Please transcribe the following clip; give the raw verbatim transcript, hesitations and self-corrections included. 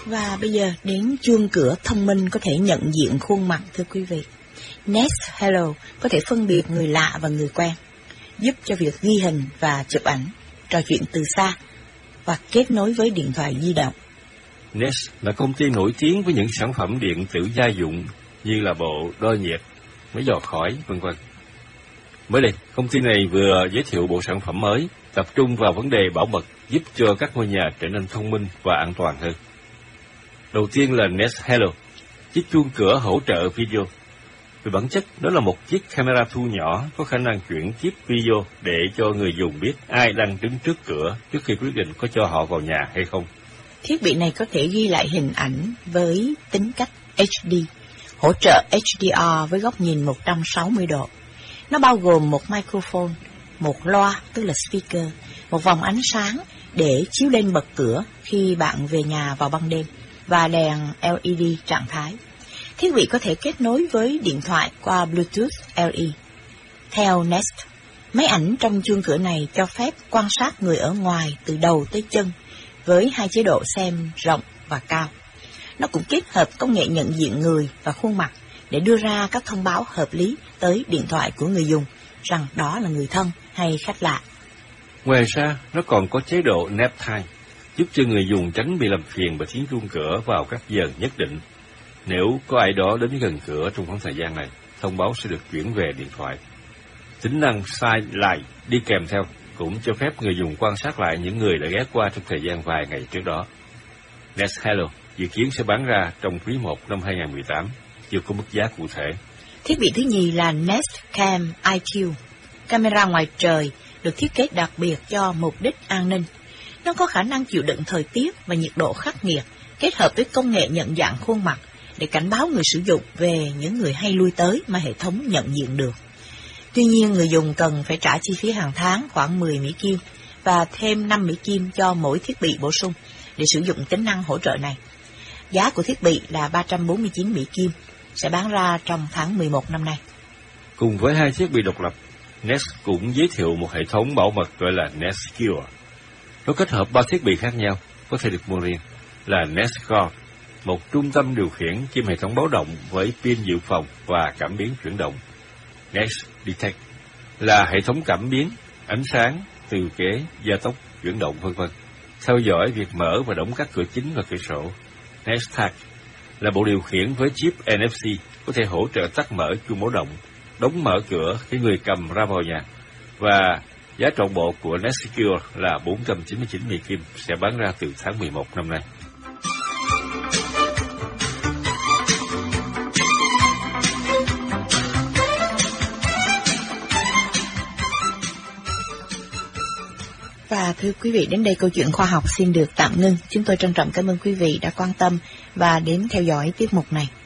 Và bây giờ đến chuông cửa thông minh có thể nhận diện khuôn mặt, thưa quý vị. Nest Hello có thể phân biệt người lạ và người quen, giúp cho việc ghi hình và chụp ảnh, trò chuyện từ xa và kết nối với điện thoại di động. Nest là công ty nổi tiếng với những sản phẩm điện tử gia dụng như là bộ đo nhiệt, máy dò khói, vân vân. Mới đây, công ty này vừa giới thiệu bộ sản phẩm mới tập trung vào vấn đề bảo mật, giúp cho các ngôi nhà trở nên thông minh và an toàn hơn. Đầu tiên là Nest Hello, chiếc chuông cửa hỗ trợ video. Về bản chất, đó là một chiếc camera thu nhỏ có khả năng chuyển tiếp video để cho người dùng biết ai đang đứng trước cửa trước khi quyết định có cho họ vào nhà hay không. Thiết bị này có thể ghi lại hình ảnh với tính cách H D, hỗ trợ H D R với góc nhìn một trăm sáu mươi độ. Nó bao gồm một microphone, một loa tức là speaker, một vòng ánh sáng để chiếu lên bật cửa khi bạn về nhà vào ban đêm và đèn L E D trạng thái. Thiết bị có thể kết nối với điện thoại qua Bluetooth L E. Theo Nest, máy ảnh trong chuông cửa này cho phép quan sát người ở ngoài từ đầu tới chân với hai chế độ xem rộng và cao. Nó cũng kết hợp công nghệ nhận diện người và khuôn mặt để đưa ra các thông báo hợp lý tới điện thoại của người dùng rằng đó là người thân hay khách lạ. Ngoài ra, nó còn có chế độ nap time, giúp cho người dùng tránh bị làm phiền bởi tiếng chuông cửa vào các giờ nhất định. Nếu có ai đó đến gần cửa trong khoảng thời gian này, thông báo sẽ được chuyển về điện thoại. Tính năng Sidelight đi kèm theo cũng cho phép người dùng quan sát lại những người đã ghé qua trong thời gian vài ngày trước đó. Nest Hello dự kiến sẽ bán ra trong quý một năm hai không một tám, chưa có mức giá cụ thể. Thiết bị thứ nhì là Nest Cam I Q, camera ngoài trời được thiết kế đặc biệt cho mục đích an ninh. Nó có khả năng chịu đựng thời tiết và nhiệt độ khắc nghiệt, kết hợp với công nghệ nhận dạng khuôn mặt để cảnh báo người sử dụng về những người hay lui tới mà hệ thống nhận diện được. Tuy nhiên, người dùng cần phải trả chi phí hàng tháng khoảng mười Mỹ Kim và thêm năm Mỹ Kim cho mỗi thiết bị bổ sung để sử dụng tính năng hỗ trợ này. Giá của thiết bị là ba trăm bốn mươi chín Mỹ Kim, sẽ bán ra trong tháng mười một năm nay. Cùng với hai thiết bị độc lập, Nest cũng giới thiệu một hệ thống bảo mật gọi là Nest Secure. Nó kết hợp ba thiết bị khác nhau, có thể được mua riêng, là Nest Guard, một trung tâm điều khiển kiêm hệ thống báo động với pin dự phòng và cảm biến chuyển động. Nest Detect là hệ thống cảm biến, ánh sáng, từ kế, gia tốc, chuyển động vân vân, theo dõi việc mở và đóng các cửa chính và cửa sổ. Nest Tag là bộ điều khiển với chip N F C, có thể hỗ trợ tắt mở chuông báo động, đóng mở cửa khi người cầm ra vào nhà. Và giá trọn bộ của Nest Secure là bốn trăm chín mươi chín Mỹ Kim, sẽ bán ra từ tháng mười một năm nay. Và thưa quý vị, đến đây câu chuyện khoa học xin được tạm ngưng. Chúng tôi trân trọng cảm ơn quý vị đã quan tâm và đến theo dõi tiết mục này.